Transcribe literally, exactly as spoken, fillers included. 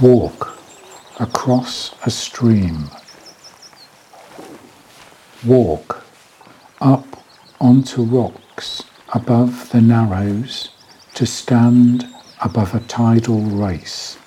Walk across a stream. Walk up onto rocks above the Narrows to stand above a tidal race.